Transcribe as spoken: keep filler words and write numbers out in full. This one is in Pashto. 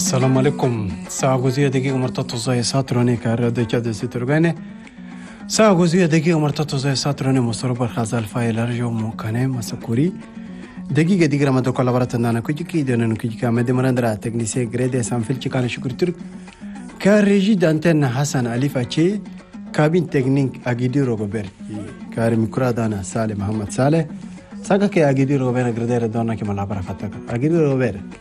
السلام عليكم. ساعة جوزية دقيقة مرتبطة زي ساتروني كارد كده سترجاني. ساعة جوزية دقيقة مرتبطة زي ساتروني مصروف الخزال فايل أرجو مكانه مسكوري. دقيقة دقيقة ما تقول لبرات أنا كذي كده أنا كذي كام دي مرندرا تكنيسية جريدة سامفيل كان شكر ترك. كارجي دانتنا حسن أليف أشي كابين تكنيك أجدي روبرت. كارم كرادانا سالم محمد سالم. ساكا كي أجدي روبرت جريدة دونا كمال بركاتك. أجدي روبرت.